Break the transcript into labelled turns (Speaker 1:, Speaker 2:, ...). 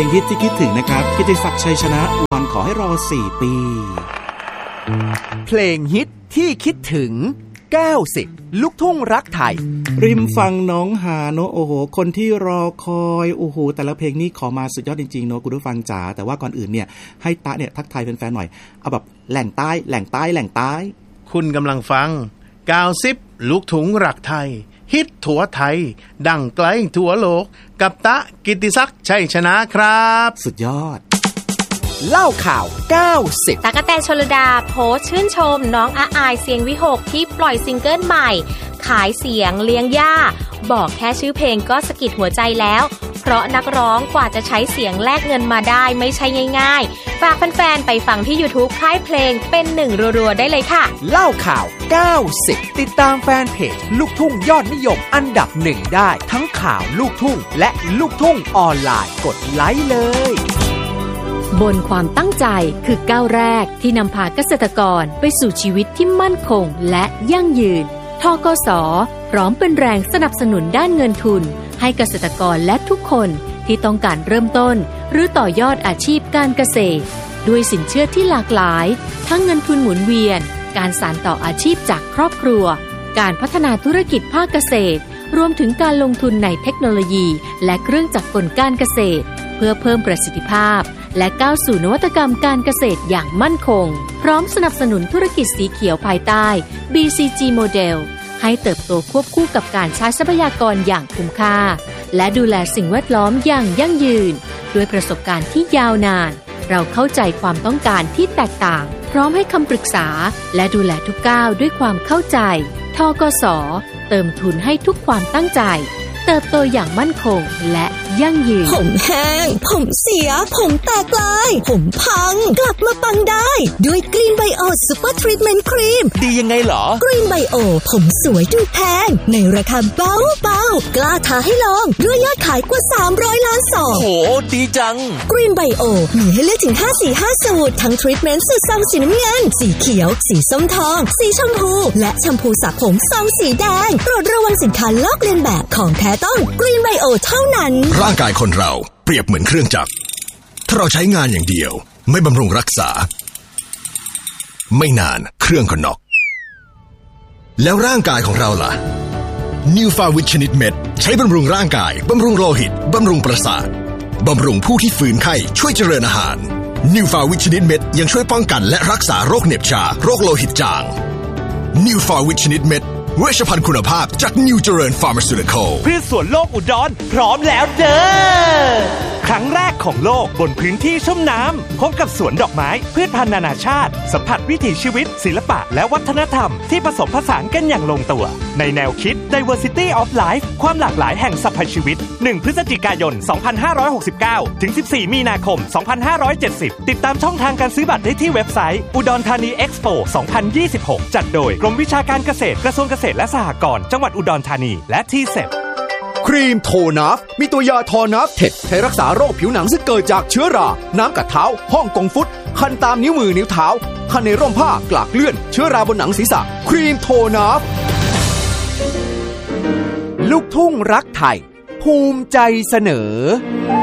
Speaker 1: เพลงฮิตที่คิดถึงนะครับกิตติศักดิ์ชัยชนะวันขอให้รอ4 ปี
Speaker 2: เพลงฮิตที่คิดถึง90ลูกทุ่งรักไทย
Speaker 1: ริมฝั่งหนองหาเนอะโอ้โหคนที่รอคอยโอ้โหแต่ละเพลงนี้ขอมาสุดยอดจริงๆเนอะคุณผู้ฟังจ๋าแต่ว่าก่อนอื่นเนี่ยให้ตะเนี่ยทักทายแฟนๆหน่อยเอาแบบแหล่งใต้
Speaker 3: คุณกำลังฟัง90ลูกทุ่งรักไทยฮิตทั่วไทยดังไกลทั่วโลกกับตะกิตติศักดิ์ชัยชนะครับ
Speaker 1: สุดยอด
Speaker 2: เล่าข่าว90
Speaker 4: ตั๊กแตนชลดาโพสต์ชื่นชมน้องอาอายเสียงวิหกที่ปล่อยซิงเกิลใหม่ขายเสียงเลี้ยงย่าบอกแค่ชื่อเพลงก็สะกิดหัวใจแล้วเพราะนักร้องกว่าจะใช้เสียงแลกเงินมาได้ไม่ใช่ง่ายๆฝากแฟนๆไปฟังที่ YouTube ค่ายเพลงเป็นหนึ่งรัวๆได้เลยค่ะ
Speaker 2: เล่าข่าว90ติดตามแฟนเพจลูกทุ่งยอดนิยมอันดับ1ได้ทั้งข่าวลูกทุ่งและลูกทุ่งออนไลน์กดไลค์เลย
Speaker 5: บนความตั้งใจคือก้าวแรกที่นำพาเกษตรกรไปสู่ชีวิตที่มั่นคงและยั่งยืนธกส.พร้อมเป็นแรงสนับสนุนด้านเงินทุนให้เกษตรกรและทุกคนที่ต้องการเริ่มต้นหรือต่อยอดอาชีพการเกษตรด้วยสินเชื่อที่หลากหลายทั้งเงินทุนหมุนเวียนการสานต่ออาชีพจากครอบครัวการพัฒนาธุรกิจภาคเกษตรรวมถึงการลงทุนในเทคโนโลยีและเครื่องจักรกลการเกษตรเพื่อเพิ่มประสิทธิภาพและก้าวสู่นวัตกรรมการเกษตรอย่างมั่นคงพร้อมสนับสนุนธุรกิจสีเขียวภายใต้ BCG โมเดลให้เติบโตควบคู่กับการใช้ทรัพยากรอย่างคุ้มค่าและดูแลสิ่งแวดล้อมอย่างยั่งยืนด้วยประสบการณ์ที่ยาวนานเราเข้าใจความต้องการที่แตกต่างพร้อมให้คำปรึกษาและดูแลทุกก้าวด้วยความเข้าใจธกส.เติมทุนให้ทุกความตั้งใจเติบโตอย่างมั่นคงและยั่งยืน
Speaker 6: ผมแห้งผมเสียผมแตกลายผมพังกลับมาปังได้ด้วยกรีนไบโอซุปเปอร์ทรีทเมนต์ครีม
Speaker 2: ดียังไงเหรอก
Speaker 6: รีนไบโอผมสวยดูแพงในราคาเบาๆกล้าท้าให้ลองด้วยยอดขายกว่า300 ล้านซอง
Speaker 2: โอ้ดีจัง
Speaker 6: กรีนไบโอมีให้เลือกถึง5 สี 5 สูตรทั้งทรีทเมนต์สูตรซองสีน้ำเงินสีเขียวสีส้มทองสีชมพูและแชมพูสระผมซองสีแดงโปรดระวังสินค้าลอกเลียนแบบของแท้ต้องกรีนไบโอเท่านั้น
Speaker 7: ร่างกายคนเราเปรียบเหมือนเครื่องจักรถ้าเราใช้งานอย่างเดียวไม่บำรุงรักษาไม่นานเครื่องก็น็อกแล้วร่างกายของเราล่ะ New Farwich ชนิดเม็ดใช้บำรุงร่างกายบำรุงโลหิตบำรุงประสาทบำรุงผู้ที่ฝืนไข้ช่วยเจริญอาหาร New Farwich ชนิดเม็ดยังช่วยป้องกันและรักษาโรคเหน็บชาโรคโลหิตจาง New Farwich ชนิดเม็ดเวชภัณฑ์คุณภาพจาก New เจริญ Pharmaceutical
Speaker 2: พืชสวนโลกอุดรพร้อมแล้วเด้อครั้งแรกของโลกบนพื้นที่ชุ่มน้ำพบกับสวนดอกไม้พืชพันธุ์นานาชาติสัมผัสวิถีชีวิตศิลปะและวัฒนธรรมที่ผสมผสานกันอย่างลงตัวในแนวคิด Diversity of Life ความหลากหลายแห่งสรรพชีวิต1 พฤศจิกายน 2569 ถึง 14 มีนาคม 2570 ติดตามช่องทางการซื้อบัตรได้ที่เว็บไซต์อุดรธานีเอ็กซ์โป 2026 จัดโดยกรมวิชาการเกษตรกระทรวงเกษตรและสหกรณ์จังหวัดอุดรธานีและที่เซปครีมโทนัฟมีตัวยาทอนัฟเท็ดใช้รักษาโรคผิวหนังซึ่งเกิดจากเชื้อราน้ำกัดเท้าห้องกงฟุตคันตามนิ้วมือนิ้วเท้าคันในร่มผ้ากลากเลื่อนเชื้อราบนหนังศีรษะครีมโทนัฟลูกทุ่งรักไทยภูมิใจเสนอ